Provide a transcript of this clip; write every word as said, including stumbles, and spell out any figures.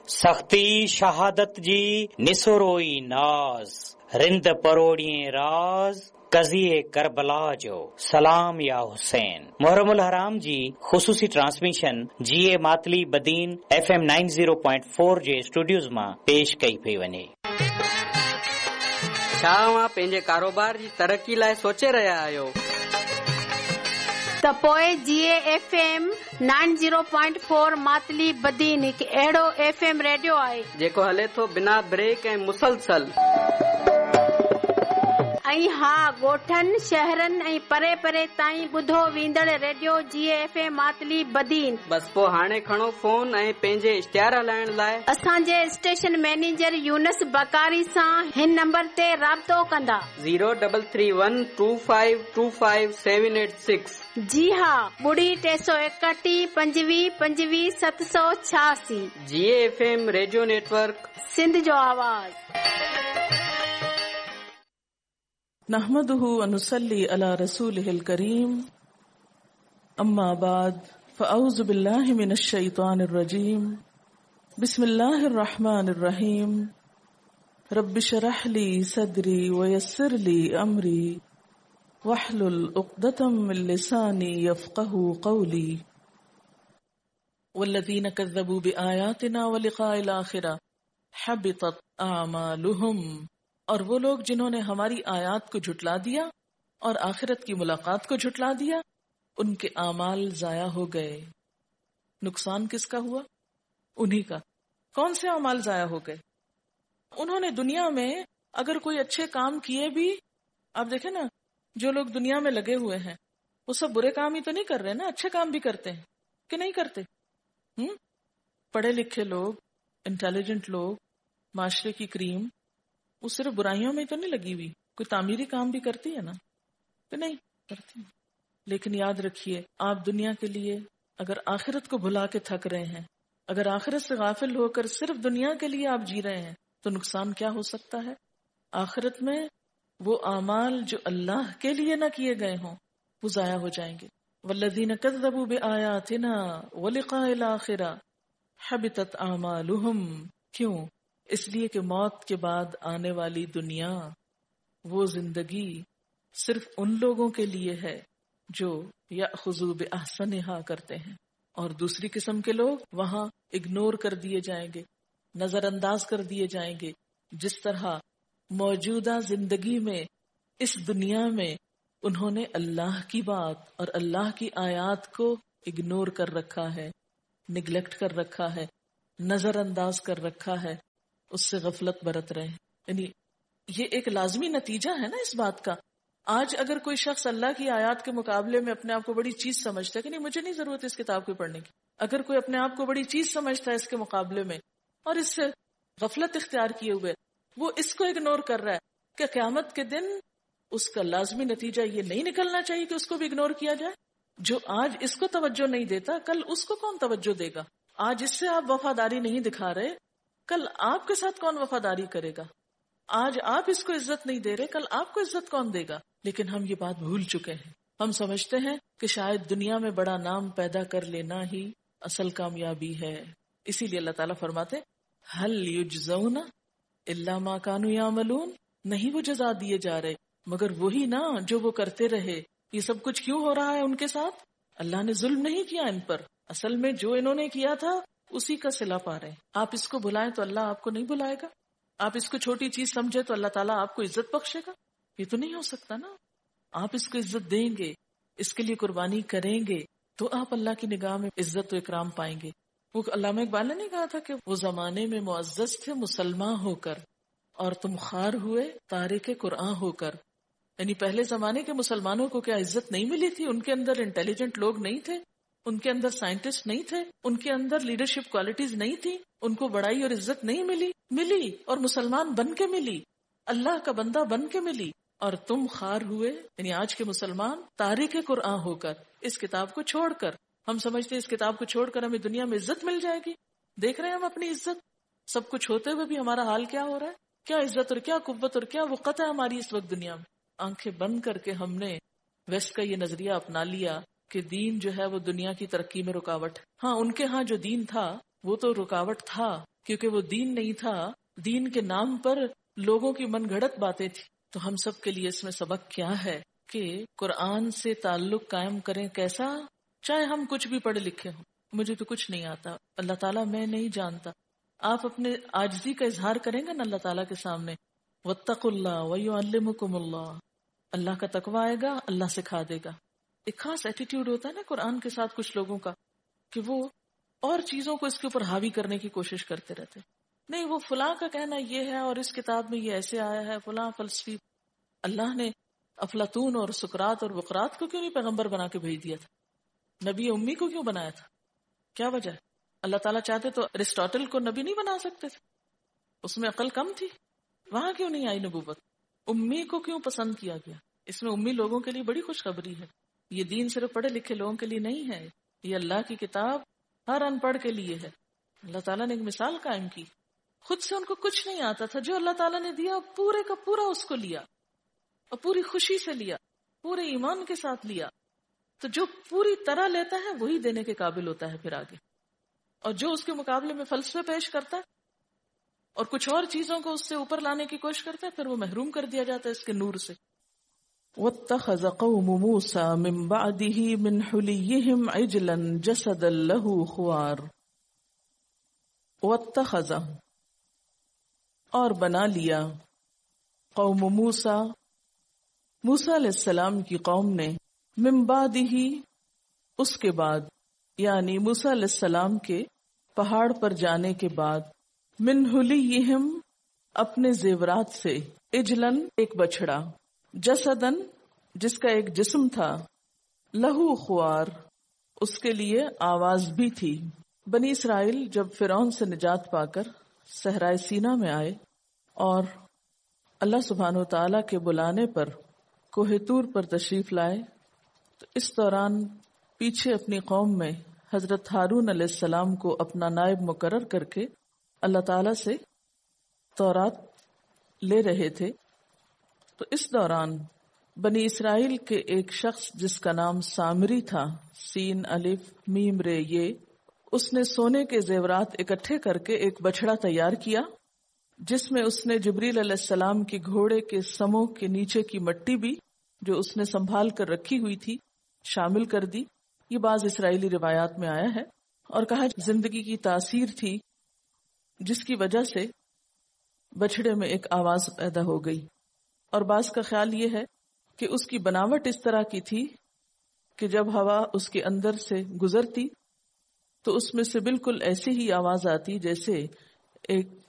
सख्ती शहादत जी निसुरोई नाज रिंद परोड़िए राज कज़िए करबला जो सलाम या हुसैन। मुहर्रमुल हराम जी ख़ुसूसी ट्रांसमिशन जीए Matali Badin F M ninety point four जे स्टूडियोज़ मां पेश कई पई वञे। छा तव्हां पंहिंजे कारोबार जी तरक़ी लाइ सोचे रहिया आहियो? त पोइ जीए F M ninety point four Matali Badin हिकु अहिड़ो एफ एम रेडियो आहे जेको हले थो बिना ब्रेक ऐं मुसलसल। ऐं हा, ॻोठनि शहरनि ऐं परे परे ताईं ॿुधो वेंदड़ रेडियो जीए एफ एम मातली बदीन। बस पोइ हाणे खणो फोन ऐं पंहिंजे इश्तिहार हलाइण लाइ असांजे स्टेशन मैनेजर यूनस बकारी सां हिन नंबर ते राब्तो कंदा zero double three one two five to five seven eight six. जी हा, ॿुड़ी टे सौ एकटीह पंजवीह पंजवीह सत सौ छियासी। जीए F M radio network Sindh जो आवाज़। नहमदुहु व नुसल्ली अला रसूलिहिल करीम, अम्मा बाद, फ़अऊज़ु बिल्लाहि मिनश शैतानिर रजीम, बिस्मिल्लाहिर रहमानिर रहीम, रब्बि शरह ली सदरी व यस्सिर ली अमरी वहलुल उक़दतम मिन लिसानी यफ़क़हू क़ौली। वल्लज़ीन कज़्ज़बू बिआयातिना व लिक़ाइल आखिरह हबितत अअमालुहुम, और वो लोग जिन्होंने हमारी आयात को झुटला दिया और आखिरत की मुलाकात को झुटला दिया, उनके आमाल जाया हो गए। नुकसान किसका हुआ? उन्हीं का। कौन से आमाल जाया हो गए? उन्होंने दुनिया में अगर कोई अच्छे काम किए भी, आप देखें ना, जो लोग दुनिया में लगे हुए हैं वो सब बुरे काम ही तो नहीं कर रहे ना, अच्छे काम भी करते हैं कि नहीं करते? हम्म पढ़े लिखे लोग, इंटेलिजेंट लोग, माशरे की क्रीम, वो सिर्फ बुराइयों में तो नहीं लगी हुई, कोई तामीरी काम भी करती है ना, तो नहीं करती। लेकिन याद रखिए, आप दुनिया के लिए अगर आखिरत को भुला के थक रहे हैं, अगर आखिरत से गाफिल होकर सिर्फ दुनिया के लिए आप जी रहे हैं, तो नुकसान क्या हो सकता है? आखिरत में वो आमाल जो अल्लाह के लिए ना किए गए हों वो जाया हो जाएंगे। वल्लज़ीन कज़्ज़बू बिआयातिना व लिक़ाइल आखिरह हबितत आमालुहुम। क्यों? इसलिए कि मौत के बाद आने वाली दुनिया, वो जिंदगी सिर्फ उन लोगों के लिए है जो यअख़ुज़ू बिअहसनिहा करते हैं, और दूसरी किस्म के लोग वहां इग्नोर कर दिए जाएंगे, नजरअंदाज कर दिए जाएंगे। जिस तरह मौजूदा जिंदगी में, इस दुनिया में उन्होंने अल्लाह की बात और अल्लाह की आयात को इग्नोर कर रखा है, निगलेक्ट कर रखा है, नजरअंदाज कर रखा है, उससे गफलत बरत रहे हैं। यानी ये एक लाजमी नतीजा है ना इस बात का। आज अगर कोई शख्स अल्लाह की आयत के मुकाबले में अपने आप को बड़ी चीज समझता है कि नहीं, मुझे नहीं जरूरत है इस किताब को पढ़ने की, अगर कोई अपने आप को बड़ी चीज समझता है इसके मुकाबले में और इससे गफलत इख्तियार किए हुए वो इसको इग्नोर कर रहा है, कि क़यामत के दिन उसका लाजमी नतीजा ये नहीं निकलना चाहिए कि उसको भी इग्नोर किया जाए। जो आज इसको तवज्जो नहीं देता, कल उसको कौन तवज्जो देगा? आज इससे आप वफादारी नहीं दिखा रहे, कल आपके साथ कौन वफादारी करेगा? आज आप इसको इज्जत नहीं दे रहे, कल आपको इज्जत कौन देगा? लेकिन हम ये बात भूल चुके हैं। हम समझते हैं कि शायद दुनिया में बड़ा नाम पैदा कर लेना ही असल कामयाबी है। इसीलिए अल्लाह ताला फरमाते, हल युजज़ौना इल्ला मा कानू यामलून, नहीं वो जज़ा दिए जा रहे मगर वही ना जो वो करते रहे। ये सब कुछ क्यों हो रहा है उनके साथ? अल्लाह ने जुल्म नहीं किया इन पर, असल में जो इन्होंने किया था उसी का सिला पा रहे हैं। आप इसको भुलाएं तो अल्लाह आपको नहीं भुलाएगा, आप इसको छोटी चीज समझे तो अल्लाह ताला आपको इज्जत बख्शेगा? ये तो नहीं हो सकता ना। आप इसको इज्जत देंगे, इसके लिए कुर्बानी करेंगे तो आप अल्लाह की निगाह में इज्जत और इकराम पाएंगे। वो अल्लामा इकबाल ने नहीं कहा था कि वो जमाने में मुअज्जज थे मुसलमान होकर और तुम खार हुए तारिक कुरान होकर। यानी पहले जमाने के मुसलमानों को क्या इज्जत नहीं मिली थी? उनके अंदर इंटेलिजेंट लोग नहीं थे, उनके अंदर साइंटिस्ट नहीं थे, उनके अंदर लीडरशिप क्वालिटीज नहीं थी, उनको बड़ाई और इज्जत नहीं मिली? मिली, और मुसलमान बन के मिली, अल्लाह का बंदा बन के मिली। और तुम खार हुए, यानी आज के मुसलमान तारिक कुरान होकर, इस किताब को छोड़कर। हम समझते इस किताब को छोड़कर हमें दुनिया में इज्जत मिल जाएगी। देख रहे हैं हम अपनी इज्जत, सब कुछ होते हुए भी हमारा हाल क्या हो रहा है? क्या इज्जत और क्या कुव्वत और क्या वक़्त है हमारी इस वक्त दुनिया में। आंखें बंद करके हमने वेस्ट का ये नजरिया अपना लिया कि दीन जो है वो दुनिया की तरक्की में रुकावट। हाँ, उनके यहाँ जो दीन था वो तो रुकावट था, کیونکہ وہ دین نہیں تھا، دین کے نام پر لوگوں کی من گھڑت باتیں تھی. تو ہم سب کے لیے اس میں سبق کیا ہے کہ قرآن سے تعلق قائم کریں. کیسا؟ چاہے ہم کچھ بھی پڑھے لکھے ہوں. مجھے تو کچھ نہیں آتا، اللہ تعالیٰ میں نہیں جانتا. آپ اپنے عاجزی کا اظہار کریں گے نا اللہ تعالیٰ کے سامنے، واتقوا اللہ ویعلمکم اللہ، اللہ کا تقوی آئے گا، اللہ سکھا دے گا. ایک خاص ایٹیٹیوڈ ہوتا ہے نا قرآن کے ساتھ کچھ لوگوں کا کہ وہ اور چیزوں کو اس کے اوپر حاوی کرنے کی کوشش کرتے رہتے. نہیں، وہ فلاں کا کہنا یہ ہے اور اس کتاب میں یہ ایسے آیا ہے، فلاں فلسفی. اللہ نے افلاطون اور سقراط اور وقراط کو کیوں نہیں پیغمبر بنا کے بھیج دیا تھا؟ نبی امی کو کیوں بنایا تھا؟ کیا وجہ ہے؟ اللہ تعالیٰ چاہتے تو ارسطاٹل کو نبی نہیں بنا سکتے تھے، اس میں عقل کم تھی، وہاں کیوں نہیں آئی نبوت؟ امی کو کیوں پسند کیا گیا؟ اس میں امی لوگوں کے لیے بڑی خوشخبری ہے. یہ دین صرف پڑھے لکھے لوگوں کے لیے نہیں ہے، یہ اللہ کی کتاب ہر ان پڑھ کے لیے ہے. اللہ تعالیٰ نے ایک مثال قائم کی. خود سے ان کو کچھ نہیں آتا تھا، جو اللہ تعالیٰ نے دیا پورے کا پورا اس کو لیا اور پوری خوشی سے لیا، پورے ایمان کے ساتھ لیا. تو جو پوری طرح لیتا ہے وہی دینے کے قابل ہوتا ہے پھر آگے. اور جو اس کے مقابلے میں فلسفے پیش کرتا ہے اور کچھ اور چیزوں کو اس سے اوپر لانے کی کوشش کرتا ہے، پھر وہ محروم کر دیا جاتا ہے اس کے نور سے. وَاتَّخَذَ قَوْمُ مُوسَى مِن بَعْدِهِ مِنْ حُلِيِّهِمْ عِجْلًا جَسَدًا لَهُ خُوَارٌ. وَاتَّخَذَ اور بنا لیا، قوم موسیٰ موسیٰ علیہ السلام کی قوم نے، من بعدہ اس کے بعد، یعنی موسیٰ علیہ السلام کے پہاڑ پر جانے کے بعد، من حلیہم اپنے زیورات سے، اجلن ایک بچڑا، جسدن جس کا ایک جسم تھا، لہو خوار اس کے لیے آواز بھی تھی. بنی اسرائیل جب فرعون سے نجات پا کر صحرائے سینا میں آئے اور اللہ سبحانہ وتعالیٰ کے بلانے پر کوہ طور پر تشریف لائے، تو اس دوران پیچھے اپنی قوم میں حضرت ہارون علیہ السلام کو اپنا نائب مقرر کر کے اللہ تعالیٰ سے تورات لے رہے تھے. تو اس دوران بنی اسرائیل کے ایک شخص جس کا نام سامری تھا، سین الف میم رے یہ، اس نے سونے کے زیورات اکٹھے کر کے ایک بچڑا تیار کیا، جس میں اس نے جبریل علیہ السلام کی گھوڑے کے سموں کے نیچے کی مٹی بھی جو اس نے سنبھال کر رکھی ہوئی تھی شامل کر دی. یہ بعض اسرائیلی روایات میں آیا ہے اور کہا زندگی کی تاثیر تھی جس کی وجہ سے بچڑے میں ایک آواز پیدا ہو گئی. اور بعض کا خیال یہ ہے کہ اس کی بناوٹ اس طرح کی تھی کہ جب ہوا اس کے اندر سے گزرتی تو اس میں سے بالکل ایسی ہی آواز آتی جیسے ایک